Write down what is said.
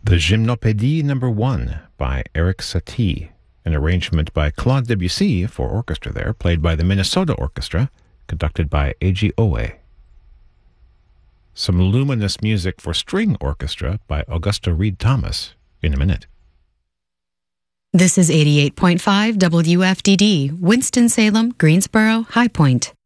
The Gymnopédie No. 1 by Erik Satie, an arrangement by Claude Debussy for orchestra there, played by the Minnesota Orchestra, conducted by Eiji Oe. Some luminous music for string orchestra by Augusta Reed-Thomas in a minute. This is 88.5 WFDD, Winston-Salem, Greensboro, High Point.